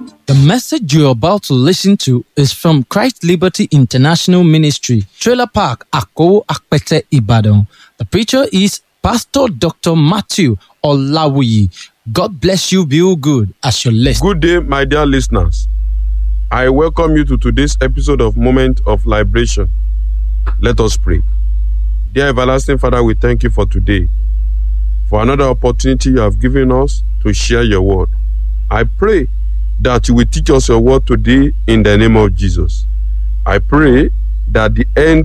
The message you're about to listen to is from Christ Liberty International Ministry, Trailer Park, Akowo Akpete, Ibadan. The preacher is Pastor Dr. Matthew Olawuyi. God bless you, be good as you listen. Good day, my dear listeners. I welcome you to today's episode of Moment of Liberation. Let us pray. Dear everlasting Father, we thank you for today, for another opportunity you have given us to share your word. I pray that you will teach us your word today in the name of Jesus. I pray that the end